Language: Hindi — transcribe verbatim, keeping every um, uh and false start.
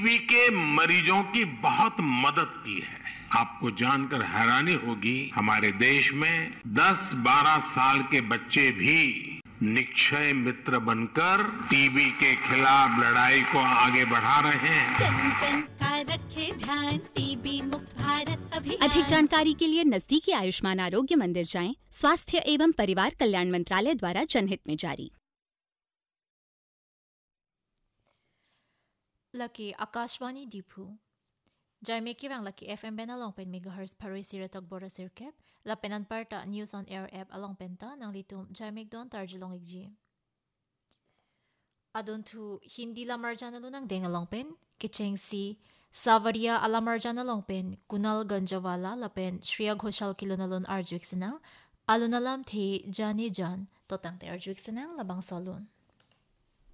टीबी के मरीजों की बहुत मदद की है। आपको जानकर हैरानी होगी, हमारे देश में दस बारह साल के बच्चे भी निक्षय मित्र बनकर टीबी के खिलाफ लड़ाई को आगे बढ़ा रहे हैं। जन जन का रखे ध्यान, टीबी मुक्त भारत अभियान। अधिक जानकारी के लिए नजदीकी आयुष्मान आरोग्य मंदिर जाएं। स्वास्थ्य एवं परिवार कल्याण मंत्रालय द्वारा जनहित में जारी। Laki Akashwani Dipu Jaime Kivang Laki F M Bena Longpen Megahertz Paris Siratok Bora Sirkep Lapenan Parta News on Air App Along Penta Nang Litum Jaime Don Tarjilong Igji Adon tu Hindi Lamarjana Lunang Deng Along Pen Kicheng Si Savaria Alamarjana Longpen Kunal Ganjawala Lapen Shriya Ghoshal Kilonalon Arjuik Sinang Alunalam Te Jani Jan Totang Te Arjuik Sinang Labang Salon